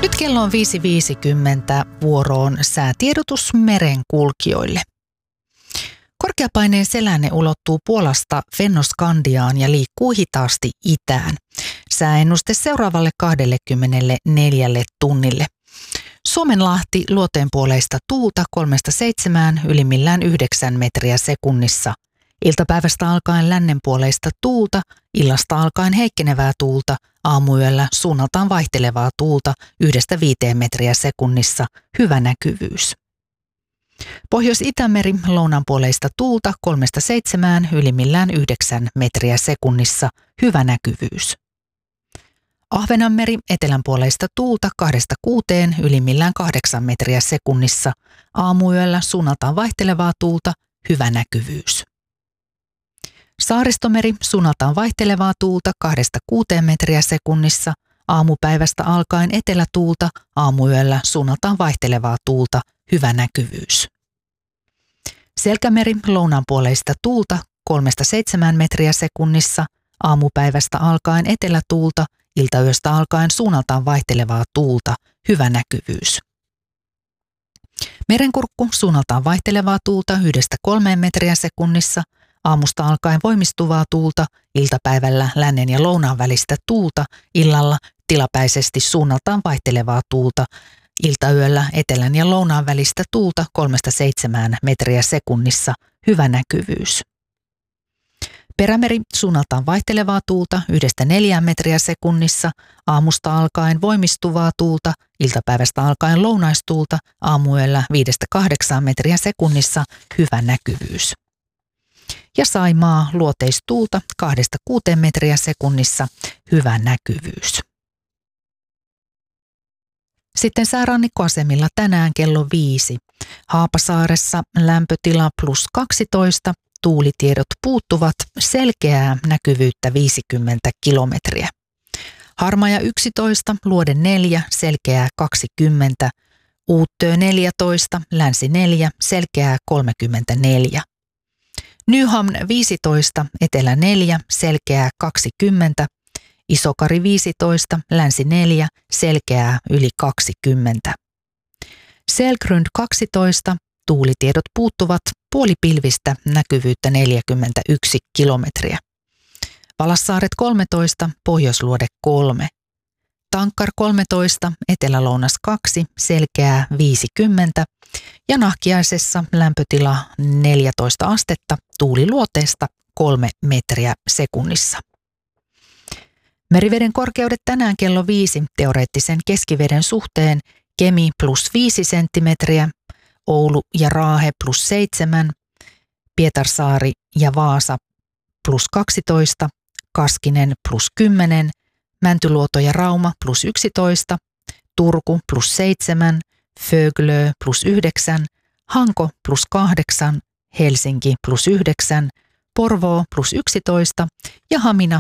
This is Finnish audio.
Nyt kello on 5.50, vuoroon säätiedotus merenkulkijoille. Korkeapaineen selänne ulottuu Puolasta Fennoskandiaan ja liikkuu hitaasti itään. Sääennuste seuraavalle 24 tunnille. Suomenlahti luoteenpuoleista tuulta 3-7, ylimmillään 9 metriä sekunnissa. Iltapäivästä alkaen lännenpuoleista tuulta, illasta alkaen heikkenevää tuulta, aamuyöllä suunnaltaan vaihtelevaa tuulta 1-5 metriä sekunnissa, hyvä näkyvyys. Pohjois-Itämeri lounaanpuoleista tuulta 3-7, ylimmillään 9 metriä sekunnissa, hyvä näkyvyys. Ahvenanmeri etelänpuoleista tuulta 2-6, ylimmillään 8 metriä sekunnissa, aamuyöllä suunnaltaan vaihtelevaa tuulta, hyvä näkyvyys. Saaristomeri suunnaltaan vaihtelevaa tuulta 2-6 metriä sekunnissa, aamupäivästä alkaen etelätuulta, aamuyöllä suunnaltaan vaihtelevaa tuulta, hyvä näkyvyys. Selkämeri lounaanpuoleista tuulta 3-7 metriä sekunnissa, aamupäivästä alkaen etelätuulta, iltayöstä alkaen suunnaltaan vaihtelevaa tuulta, hyvä näkyvyys. Merenkurkku suunnaltaan vaihtelevaa tuulta 1-3 metriä sekunnissa, aamusta alkaen voimistuvaa tuulta, iltapäivällä lännen ja lounaan välistä tuulta, illalla tilapäisesti suunnaltaan vaihtelevaa tuulta, iltayöllä etelän ja lounaan välistä tuulta 3-7 metriä sekunnissa, hyvä näkyvyys. Perämeri suunnaltaan vaihtelevaa tuulta 1-4 metriä sekunnissa, aamusta alkaen voimistuvaa tuulta, iltapäivästä alkaen lounaistuulta, aamuyöllä 5-8 metriä sekunnissa, hyvä näkyvyys. Ja Saimaa luoteistuulta 2-6 metriä sekunnissa, hyvä näkyvyys. Sitten säärannikkoasemilla tänään kello 5. Haapasaaressa lämpötila +12, tuulitiedot puuttuvat, selkeää näkyvyyttä 50 kilometriä. Harmaja 11, Luode 4, selkeää 20, Uuttöö 14, Länsi 4, selkeää 34. Nyhamn 15, Etelä 4, selkeää 20, Isokari 15, Länsi 4, selkeää yli 20. Selgrund 12, tuulitiedot puuttuvat, puolipilvistä, näkyvyyttä 41 kilometriä. Valassaaret 13, Pohjoisluode 3. Tankkar 13, Etelä-Lounas 2, selkeää 50 ja Nahkiaisessa lämpötila 14 astetta, tuuli luoteesta 3 metriä sekunnissa. Meriveden korkeudet tänään kello 5 teoreettisen keskiveden suhteen Kemi +5 senttimetriä, Oulu ja Raahe +7, Pietarsaari ja Vaasa +12, Kaskinen +10, Mäntyluoto ja Rauma +11, Turku +7, Föglö +9, Hanko +8, Helsinki +9, Porvoo +11 ja Hamina